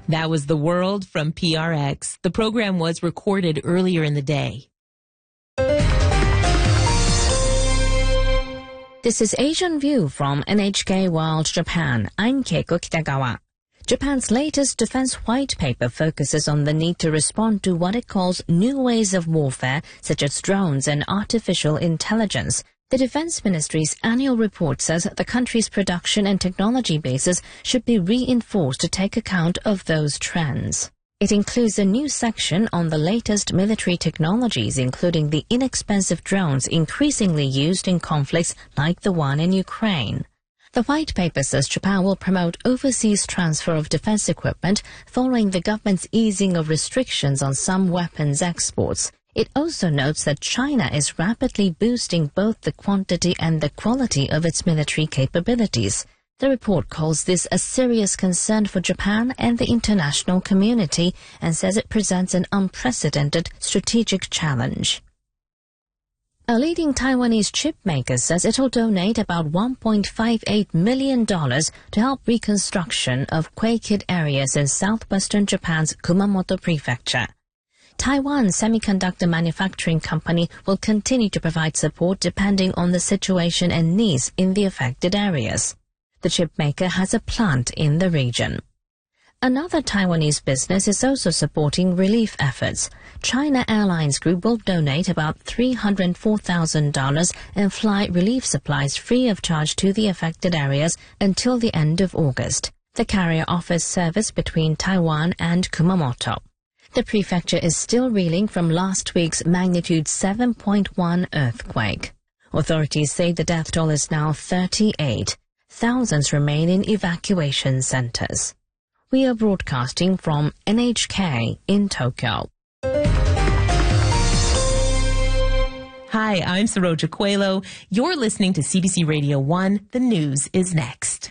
That was The World from PRX. The program was recorded earlier in the day. This is Asian View from NHK World Japan. I'm Keiko Kitagawa. Japan's latest defense white paper focuses on the need to respond to what it calls new ways of warfare, such as drones and artificial intelligence. The Defense Ministry's annual report says the country's production and technology bases should be reinforced to take account of those trends. It includes a new section on the latest military technologies, including the inexpensive drones increasingly used in conflicts like the one in Ukraine. The white paper says Japan will promote overseas transfer of defense equipment following the government's easing of restrictions on some weapons exports. It also notes that China is rapidly boosting both the quantity and the quality of its military capabilities. The report calls this a serious concern for Japan and the international community and says it presents an unprecedented strategic challenge. A leading Taiwanese chip maker says it will donate about $1.58 million to help reconstruction of quake-hit areas in southwestern Japan's Kumamoto prefecture. Taiwan Semiconductor Manufacturing Company will continue to provide support depending on the situation and needs in the affected areas. The chip maker has a plant in the region. Another Taiwanese business is also supporting relief efforts. China Airlines Group will donate about $304,000 and fly relief supplies free of charge to the affected areas until the end of August. The carrier offers service between Taiwan and Kumamoto. The prefecture is still reeling from last week's magnitude 7.1 earthquake. Authorities say the death toll is now 38. Thousands remain in evacuation centers. We are broadcasting from NHK in Tokyo. Hi, I'm Saroja Coelho. You're listening to CBC Radio 1. The news is next.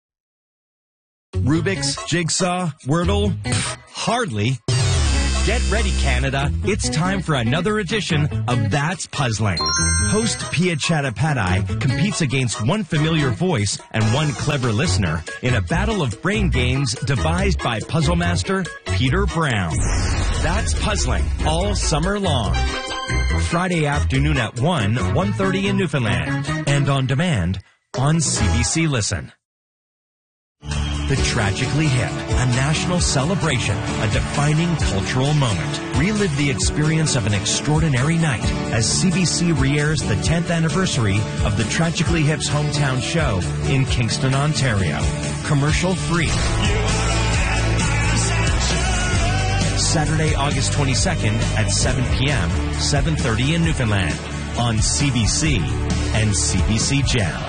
Rubik's, Jigsaw, Wordle? Hardly. Get ready, Canada. It's time for another edition of That's Puzzling. Host Pia Chattopadhyay competes against one familiar voice and one clever listener in a battle of brain games devised by puzzle master Peter Brown. That's Puzzling all summer long. Friday afternoon at 1:30 in Newfoundland, and on demand on CBC Listen. The Tragically Hip, a national celebration, a defining cultural moment. Relive the experience of an extraordinary night as CBC re-airs the 10th anniversary of the Tragically Hip's hometown show in Kingston, Ontario. Commercial free. Saturday, August 22nd at 7 p.m., 7:30 in Newfoundland on CBC and CBC Gem.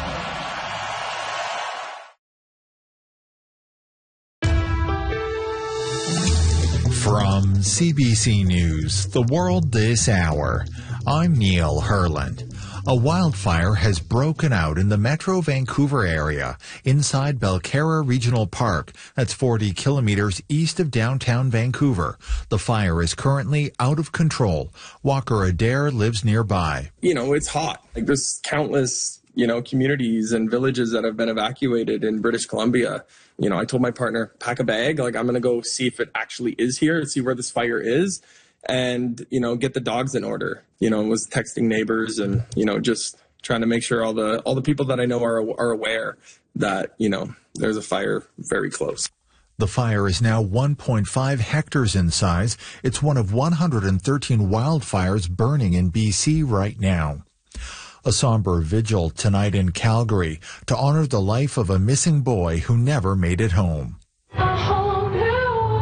From CBC News, The World This Hour, I'm Neil Herland. A wildfire has broken out in the Metro Vancouver area inside Belcarra Regional Park. That's 40 kilometers east of downtown Vancouver. The fire is currently out of control. Walker Adair lives nearby. It's hot. There's countless, communities and villages that have been evacuated in British Columbia. I told my partner, pack a bag. I'm going to go see if it actually is here, see where this fire is, and, get the dogs in order. Was texting neighbors and, just trying to make sure all the people that I know are aware that, there's a fire very close. The fire is now 1.5 hectares in size. It's one of 113 wildfires burning in BC right now. A somber vigil tonight in Calgary to honor the life of a missing boy who never made it home. A whole new world,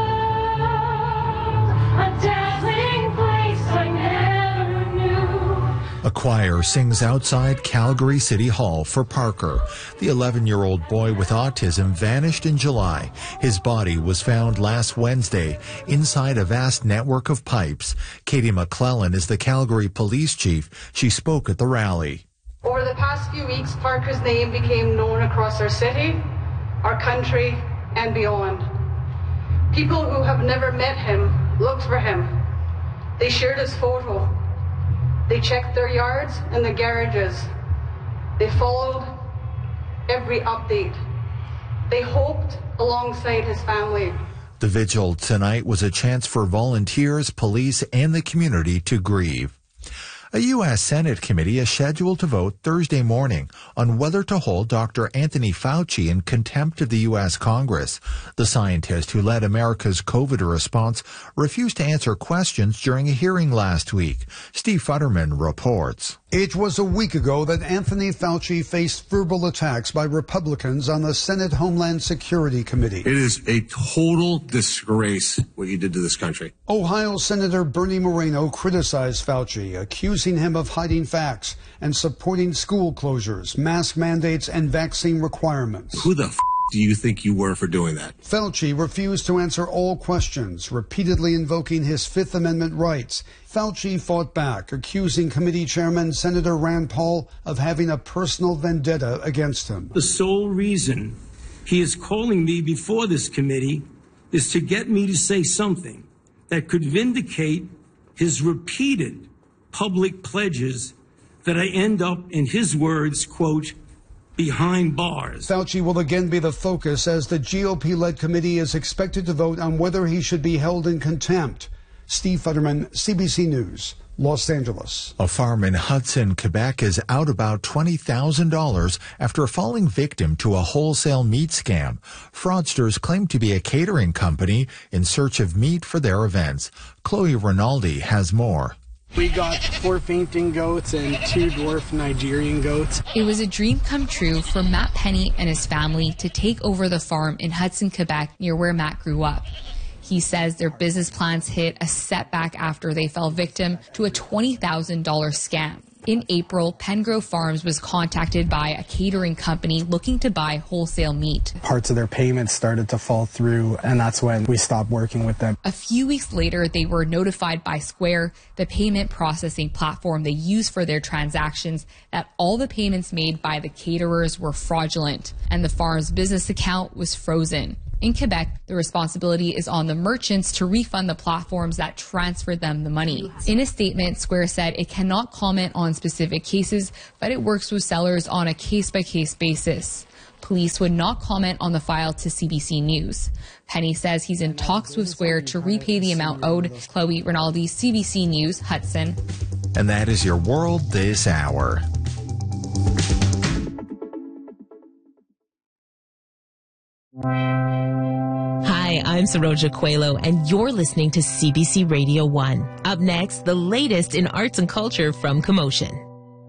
a dazzling place I never knew. A choir sings outside Calgary City Hall for Parker. The 11-year-old boy with autism vanished in July. His body was found last Wednesday inside a vast network of pipes. Katie McClellan is the Calgary police chief. She spoke at the rally. Over the past few weeks, Parker's name became known across our city, our country, and beyond. People who have never met him looked for him. They shared his photo. They checked their yards and the garages. They followed every update. They hoped alongside his family. The vigil tonight was a chance for volunteers, police, and the community to grieve. A U.S. Senate committee is scheduled to vote Thursday morning on whether to hold Dr. Anthony Fauci in contempt of the U.S. Congress. The scientist who led America's COVID response refused to answer questions during a hearing last week. Steve Futterman reports. It was a week ago that Anthony Fauci faced verbal attacks by Republicans on the Senate Homeland Security Committee. It is a total disgrace what you did to this country. Ohio Senator Bernie Moreno criticized Fauci, accusing him of hiding facts and supporting school closures, mask mandates, and vaccine requirements. Who the do you think you were for doing that? Fauci refused to answer all questions, repeatedly invoking his Fifth Amendment rights. Fauci fought back, accusing committee chairman Senator Rand Paul of having a personal vendetta against him. The sole reason he is calling me before this committee is to get me to say something that could vindicate his repeated public pledges that I end up, in his words, quote, behind bars. Fauci will again be the focus as the GOP-led committee is expected to vote on whether he should be held in contempt. Steve Futterman, CBC News, Los Angeles. A farm in Hudson, Quebec is out about $20,000 after falling victim to a wholesale meat scam. Fraudsters claim to be a catering company in search of meat for their events. Chloe Rinaldi has more. We got 4 fainting goats and 2 dwarf Nigerian goats. It was a dream come true for Matt Penny and his family to take over the farm in Hudson, Quebec, near where Matt grew up. He says their business plans hit a setback after they fell victim to a $20,000 scam. In April, Pengrove Farms was contacted by a catering company looking to buy wholesale meat. Parts of their payments started to fall through, and that's when we stopped working with them. A few weeks later, they were notified by Square, the payment processing platform they use for their transactions, that all the payments made by the caterers were fraudulent, and the farm's business account was frozen. In Quebec, the responsibility is on the merchants to refund the platforms that transferred them the money. In a statement, Square said it cannot comment on specific cases, but it works with sellers on a case-by-case basis. Police would not comment on the file to CBC News. Penny says he's in talks with Square to repay the amount owed. Chloe Rinaldi, CBC News, Hudson. And that is your world this hour. Hi, I'm Saroja Coelho, and you're listening to CBC Radio 1. Up next, the latest in arts and culture from Commotion.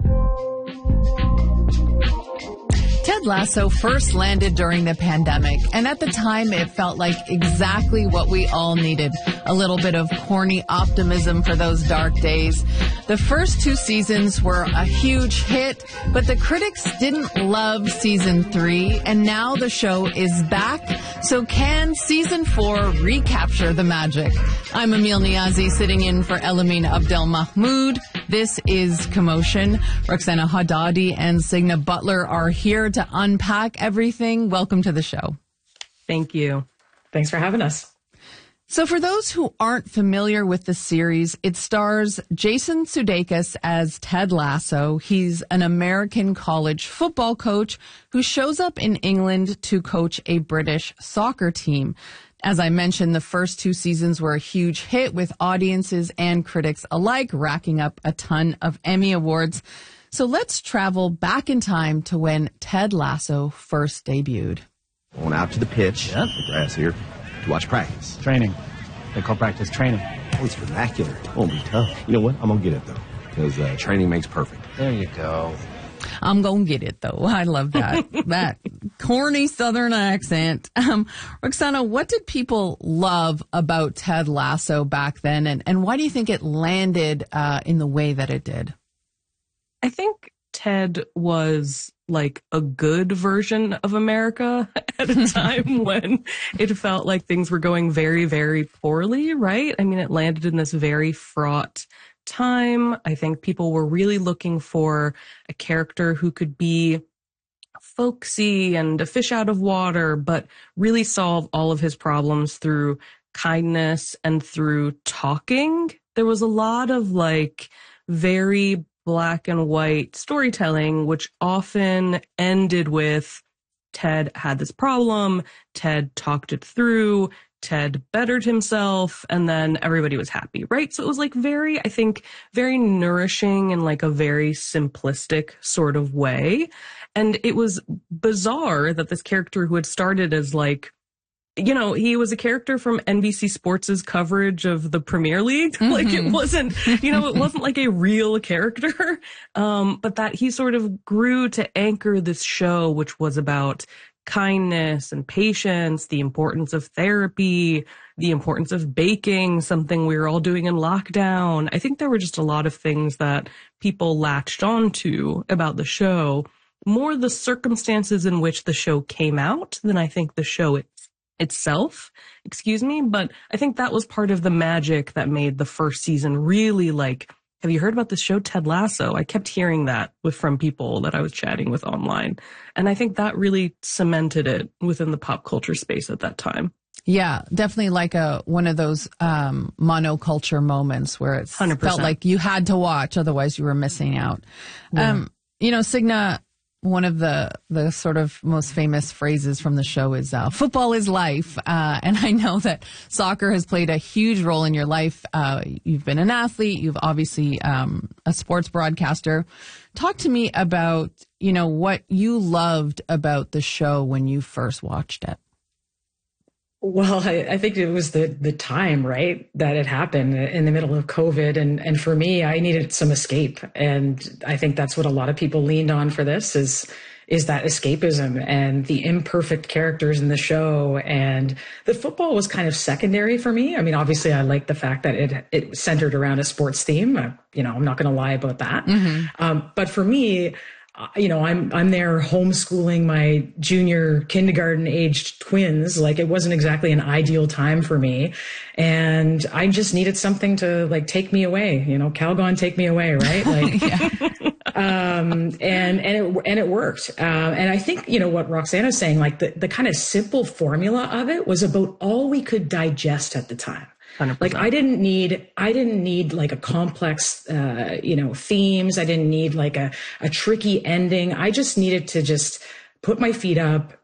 Ted Lasso first landed during the pandemic, and at the time it felt like exactly what we all needed. A little bit of corny optimism for those dark days. The first 2 seasons were a huge hit, but the critics didn't love season 3, and now the show is back. So can season 4 recapture the magic? I'm Emil Niazi, sitting in for Elamine Abdel Mahmoud. This is Commotion. Roxana Haddadi and Signa Butler are here to unpack everything. Welcome to the show. Thank you. Thanks for having us. So for those who aren't familiar with the series, it stars Jason Sudeikis as Ted Lasso. He's an American college football coach who shows up in England to coach a British soccer team. As I mentioned, the first 2 seasons were a huge hit with audiences and critics alike, racking up a ton of Emmy Awards. So let's travel back in time to when Ted Lasso first debuted. Going out to the pitch, the grass here, to watch practice. Training. They call practice training. Oh, it's vernacular. It won't be tough. You know what? I'm going to get it, though, because training makes perfect. There you go. I'm going to get it, though. I love that. That corny Southern accent. Roxana, what did people love about Ted Lasso back then, and why do you think it landed in the way that it did? I think Ted was like a good version of America at a time when it felt like things were going very, very poorly, right? I mean, it landed in this very fraught time. I think people were really looking for a character who could be folksy and a fish out of water, but really solve all of his problems through kindness and through talking. There was a lot of like very black and white storytelling, which often ended with Ted had this problem, Ted talked it through, Ted bettered himself, and then everybody was happy, right? So it was like very, I think, very nourishing in like a very simplistic sort of way. And it was bizarre that this character who had started as like, you know, he was a character from NBC Sports' coverage of the Premier League. Mm-hmm. Like it wasn't, you know, it wasn't like a real character. But that he sort of grew to anchor this show, which was about kindness and patience, the importance of therapy, the importance of baking, something we were all doing in lockdown. I think there were just a lot of things that people latched onto about the show, more the circumstances in which the show came out than I think the show itself, but I think that was part of the magic that made the first season really like, have you heard about this show, Ted Lasso? I kept hearing that from people that I was chatting with online. And I think that really cemented it within the pop culture space at that time. Yeah, definitely like one of those monoculture moments where it felt like you had to watch, otherwise you were missing out. Yeah. You know, Signa, one of the sort of most famous phrases from the show is football is life. And I know that soccer has played a huge role in your life. You've been an athlete. You've obviously a sports broadcaster. Talk to me about, you know, what you loved about the show when you first watched it. Well, I think it was the time, right, that it happened in the middle of COVID. And for me, I needed some escape. And I think that's what a lot of people leaned on for this is that escapism and the imperfect characters in the show. And the football was kind of secondary for me. I mean, obviously, I like the fact that it centered around a sports theme. You know, I'm not going to lie about that. Mm-hmm. But for me, you know, I'm there homeschooling my junior kindergarten aged twins. Like it wasn't exactly an ideal time for me. And I just needed something to like take me away, you know, Calgon, take me away. Right. Like, and it worked. And I think, you know, what Roxana's saying, like the kind of simple formula of it was about all we could digest at the time. 100%. Like I didn't need like a complex, you know, themes. I didn't need like a tricky ending. I just needed to just put my feet up,